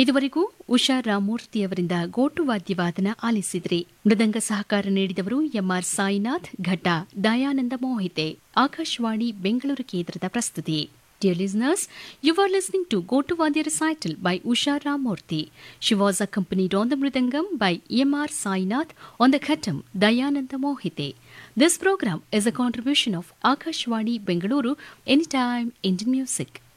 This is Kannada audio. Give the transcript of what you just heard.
ಇದುವರೆಗೂ ಉಷಾ ರಾಮಮೂರ್ತಿಯವರಿಂದ ಗೋಟು ವಾದ್ಯವಾದನ ಆಲಿಸಿದ್ರಿ. ಮೃದಂಗ ಸಹಕಾರ ನೀಡಿದವರು ಎಂಆರ್ ಸಾಯಿನಾಥ್, ಘಟ ದಯಾನಂದ ಮೋಹಿತೆ. ಆಕಾಶವಾಣಿ ಬೆಂಗಳೂರು ಕೇಂದ್ರದ ಪ್ರಸ್ತುತಿ. Dear listeners, you are listening to Gotu Vadya Recital by Usha Ramurthy. She was accompanied on the Mridangam by M.R. Sainath, on the Khatam, Dayananda Mohite. This program is a contribution of Akashwani Bengaluru, Anytime Indian Music.